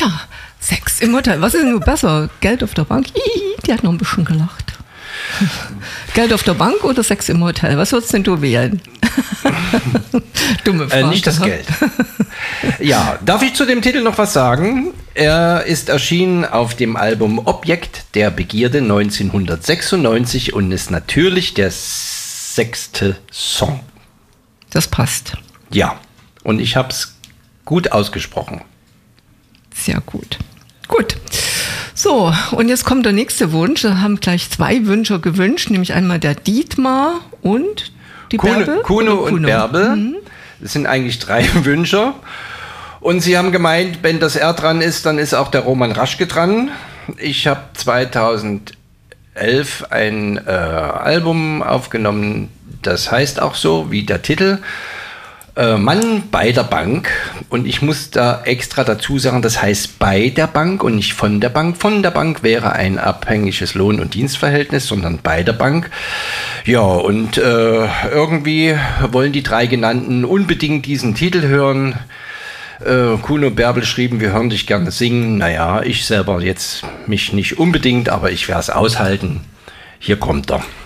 Tja, Sex im Hotel. Was ist denn nur besser? Geld auf der Bank? Die hat noch ein bisschen gelacht. Geld auf der Bank oder Sex im Hotel? Was würdest denn du wählen? Dumme Frage. Nicht das Geld. Ja, darf ich zu dem Titel noch was sagen? Er ist erschienen auf dem Album Objekt der Begierde 1996 und ist natürlich der 6. Song. Das passt. Ja, und ich habe es gut ausgesprochen. Sehr gut. Gut. So, und jetzt kommt der nächste Wunsch. Da haben gleich 2 Wünscher gewünscht, nämlich einmal der Dietmar und die Bärbel. Kuno und Bärbel. Das sind eigentlich 3 Wünscher. Und sie haben gemeint, wenn das R dran ist, dann ist auch der Roman Raschke dran. Ich habe 2011 ein Album aufgenommen, das heißt auch so wie der Titel. Mann bei der Bank, und ich muss da extra dazu sagen, das heißt bei der Bank und nicht von der Bank. Von der Bank wäre ein abhängiges Lohn- und Dienstverhältnis, sondern bei der Bank. Ja, und irgendwie wollen die 3 Genannten unbedingt diesen Titel hören. Kuno und Bärbel schrieben, wir hören dich gerne singen. Naja, ich selber jetzt mich nicht unbedingt, aber ich werde es aushalten. Hier kommt er.